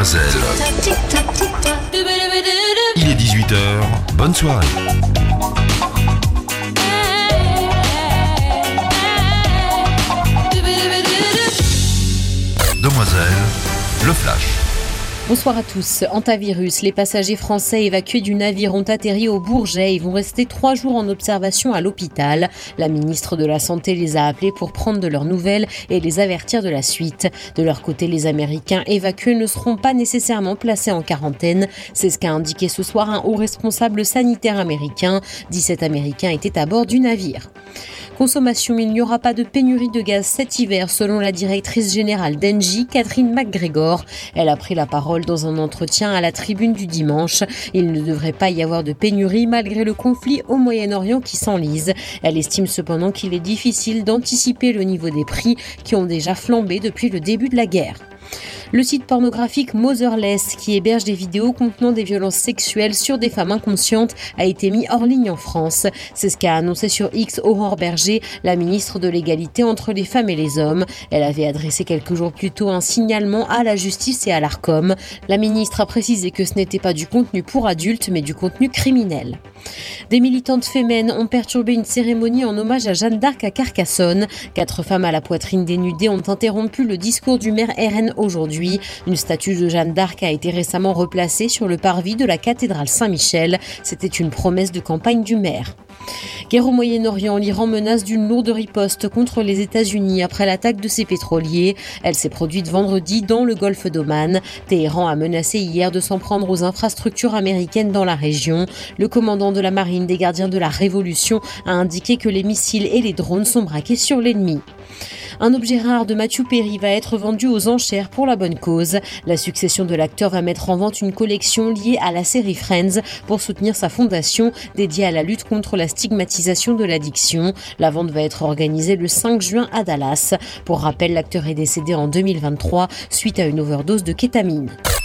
Demoiselle. Il est 18h, bonne soirée. Demoiselle, le flash. Bonsoir à tous. Antivirus, les passagers français évacués du navire ont atterri au Bourget et vont rester 3 jours en observation à l'hôpital. La ministre de la Santé les a appelés pour prendre de leurs nouvelles et les avertir de la suite. De leur côté, les Américains évacués ne seront pas nécessairement placés en quarantaine. C'est ce qu'a indiqué ce soir un haut responsable sanitaire américain. 17 Américains étaient à bord du navire. Consommation, il n'y aura pas de pénurie de gaz cet hiver, selon la directrice générale d'Engie, Catherine McGregor. Elle a pris la parole dans un entretien à la tribune du dimanche. Il ne devrait pas y avoir de pénurie malgré le conflit au Moyen-Orient qui s'enlise. Elle estime cependant qu'il est difficile d'anticiper le niveau des prix qui ont déjà flambé depuis le début de la guerre. Le site pornographique Motherless, qui héberge des vidéos contenant des violences sexuelles sur des femmes inconscientes, a été mis hors ligne en France. C'est ce qu'a annoncé sur X Aurore Berger, la ministre de l'égalité entre les femmes et les hommes. Elle avait adressé quelques jours plus tôt un signalement à la justice et à l'Arcom. La ministre a précisé que ce n'était pas du contenu pour adultes, mais du contenu criminel. Des militantes fémènes ont perturbé une cérémonie en hommage à Jeanne d'Arc à Carcassonne. 4 femmes à la poitrine dénudée ont interrompu le discours du maire RN aujourd'hui. Une statue de Jeanne d'Arc a été récemment replacée sur le parvis de la cathédrale Saint-Michel. C'était une promesse de campagne du maire. Guerre au Moyen-Orient, l'Iran menace d'une lourde riposte contre les États-Unis après l'attaque de ses pétroliers. Elle s'est produite vendredi dans le golfe d'Oman. Téhéran a menacé hier de s'en prendre aux infrastructures américaines dans la région. Le commandant de la marine des gardiens de la Révolution a indiqué que les missiles et les drones sont braqués sur l'ennemi. Un objet rare de Matthew Perry va être vendu aux enchères pour la bonne cause. La succession de l'acteur va mettre en vente une collection liée à la série Friends pour soutenir sa fondation dédiée à la lutte contre la stigmatisation de l'addiction. La vente va être organisée le 5 juin à Dallas. Pour rappel, l'acteur est décédé en 2023 suite à une overdose de kétamine.